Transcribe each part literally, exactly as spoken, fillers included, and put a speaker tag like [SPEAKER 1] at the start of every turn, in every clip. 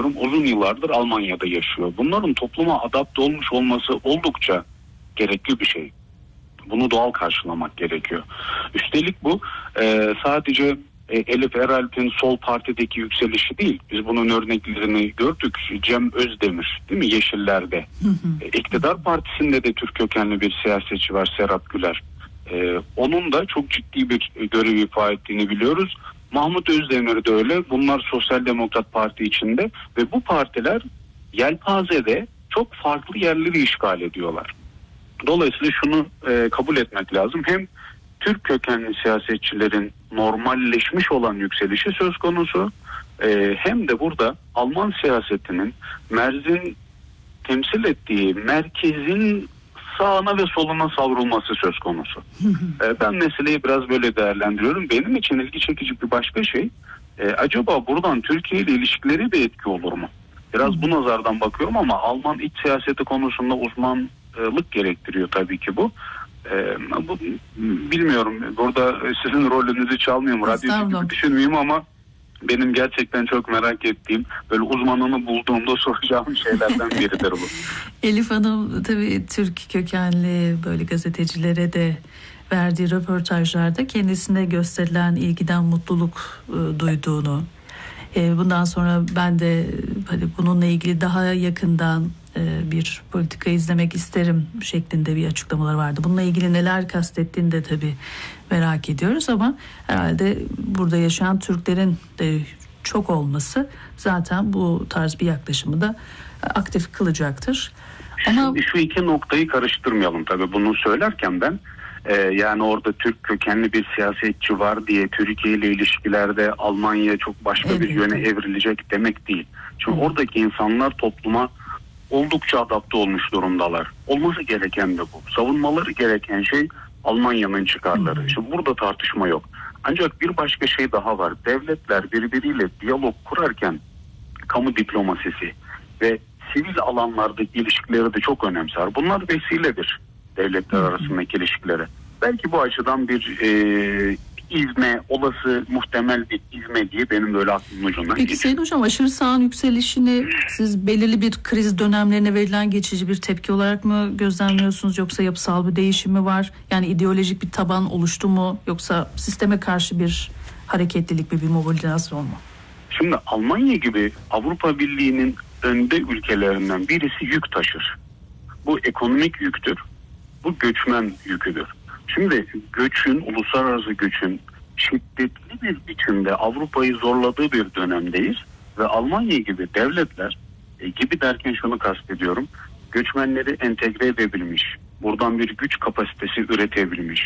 [SPEAKER 1] tanıyorum. Uzun yıllardır Almanya'da yaşıyor. Bunların topluma adapte olmuş olması oldukça gerekli bir şey. Bunu doğal karşılamak gerekiyor. Üstelik bu e, sadece e, Elif Eralp'in Sol Parti'deki yükselişi değil. Biz bunun örneklerini gördük. Cem Özdemir, değil mi, Yeşiller'de. Hı hı. E, İktidar Partisi'nde de Türk kökenli bir siyasetçi var, Serhat Güler. E, onun da çok ciddi bir görev ifa ettiğini biliyoruz. Mahmut Özdemir de öyle. Bunlar Sosyal Demokrat Parti içinde ve bu partiler yelpazede çok farklı yerleri işgal ediyorlar. Dolayısıyla şunu e, kabul etmek lazım. Hem Türk kökenli siyasetçilerin normalleşmiş olan yükselişi söz konusu, e, hem de burada Alman siyasetinin Merz'in temsil ettiği merkezin sağına ve soluna savrulması söz konusu. e, ben meseleyi biraz böyle değerlendiriyorum. Benim için ilgi çekici bir başka şey, e, acaba buradan Türkiye ile ilişkileri bir etki olur mu? Biraz bu nazardan bakıyorum ama Alman iç siyaseti konusunda uzmanlık gerektiriyor tabii ki bu. Ee, bu bilmiyorum, burada sizin rolünüzü çalmayayım, radyo gibi düşünmeyeyim ama benim gerçekten çok merak ettiğim, böyle uzmanını bulduğumda soracağım şeylerden biridir bu.
[SPEAKER 2] Elif Hanım tabii Türk kökenli böyle gazetecilere de verdiği röportajlarda kendisine gösterilen ilgiden mutluluk e, duyduğunu, e, bundan sonra ben de hani bununla ilgili daha yakından e, bir politika izlemek isterim şeklinde bir açıklamalar vardı. Bununla ilgili neler kastettiğini de tabii merak ediyoruz ama herhalde burada yaşayan Türklerin de çok olması zaten bu tarz bir yaklaşımı da aktif kılacaktır. Ama
[SPEAKER 1] şimdi şu iki noktayı karıştırmayalım tabii bunu söylerken ben. Ee, yani orada Türk kökenli bir siyasetçi var diye Türkiye ile ilişkilerde Almanya çok başka evet. bir yöne evrilecek demek değil. Çünkü evet. oradaki insanlar topluma oldukça adapte olmuş durumdalar. Olması gereken de bu. Savunmaları gereken şey Almanya'nın çıkarları. Evet. Şimdi burada tartışma yok. Ancak bir başka şey daha var. Devletler birbiriyle diyalog kurarken kamu diplomasisi ve sivil alanlardaki ilişkileri de çok önemser. Bunlar vesiledir devletler hı hı. arasındaki ilişkilere. Belki bu açıdan bir e, ivme, olası muhtemel bir ivme diye benim böyle aklımın ucundan
[SPEAKER 2] Peki Sayın Hocam, aşırı sağın yükselişini siz belirli bir kriz dönemlerine verilen geçici bir tepki olarak mı gözlemliyorsunuz, yoksa yapısal bir değişim mi var? Yani ideolojik bir taban oluştu mu, yoksa sisteme karşı bir hareketlilik mi, bir mobilizasyon mu?
[SPEAKER 1] Şimdi Almanya gibi Avrupa Birliği'nin önde ülkelerinden birisi yük taşır. Bu ekonomik yüktür. Bu göçmen yüküdür. Şimdi göçün, uluslararası göçün şiddetli bir biçimde Avrupa'yı zorladığı bir dönemdeyiz ve Almanya gibi devletler e, gibi derken şunu kastediyorum, göçmenleri entegre edebilmiş, buradan bir güç kapasitesi üretebilmiş,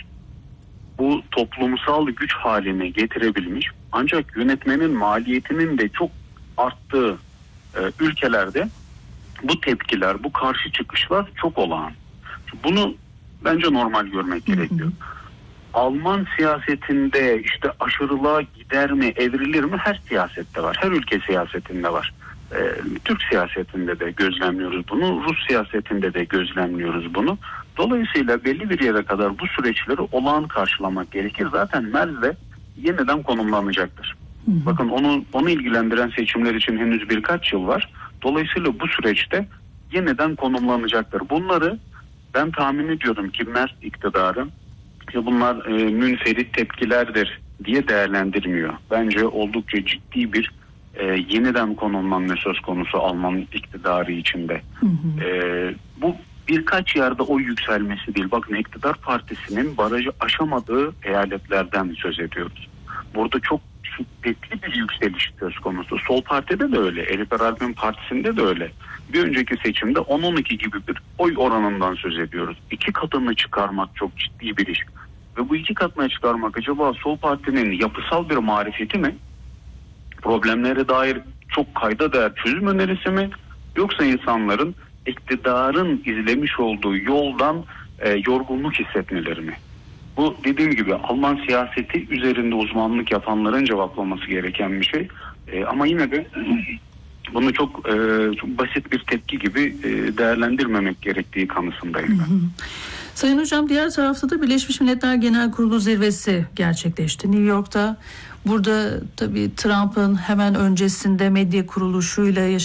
[SPEAKER 1] bu toplumsal güç haline getirebilmiş, ancak yönetmenin maliyetinin de çok arttığı e, ülkelerde bu tepkiler, bu karşı çıkışlar çok olağan. Bunu bence normal görmek gerekiyor. Hı hı. Alman siyasetinde işte aşırılığa gider mi, evrilir mi? Her siyasette var. Her ülke siyasetinde var. Ee, Türk siyasetinde de gözlemliyoruz bunu. Rus siyasetinde de gözlemliyoruz bunu. Dolayısıyla belli bir yere kadar bu süreçleri olağan karşılamak gerekir. Zaten Merz de yeniden konumlanacaktır. Hı hı. Bakın onu onu ilgilendiren seçimler için henüz birkaç yıl var. Dolayısıyla bu süreçte yeniden konumlanacaktır. Bunları ben tahmin ediyorum ki Merz iktidarı bunlar e, münferit tepkilerdir diye değerlendirmiyor. Bence oldukça ciddi bir e, yeniden konumlanma söz konusu Alman iktidarı içinde. Hı hı. E, bu birkaç yerde o yükselmesi değil. Bakın, iktidar partisinin barajı aşamadığı eyaletlerden söz ediyoruz. Burada çok şiddetli bir yükseliş söz konusu. Sol partide de öyle. Elif Eralp'in partisinde de öyle. Bir önceki seçimde on on iki gibi bir oy oranından söz ediyoruz. İki katını çıkarmak çok ciddi bir iş. Ve bu iki katına çıkarmak acaba Sol Parti'nin yapısal bir marifeti mi? Problemlere dair çok kayda değer çözüm önerisi mi? Yoksa insanların iktidarın izlemiş olduğu yoldan e, yorgunluk hissetmeleri mi? Bu dediğim gibi Alman siyaseti üzerinde uzmanlık yapanların cevaplaması gereken bir şey. E, ama yine de bunu çok, e, çok basit bir tepki gibi e, değerlendirmemek gerektiği kanısındayım ben. Hı hı.
[SPEAKER 2] Sayın Hocam, diğer tarafta da Birleşmiş Milletler Genel Kurulu zirvesi gerçekleşti New York'ta. Burada tabii Trump'ın hemen öncesinde medya kuruluşuyla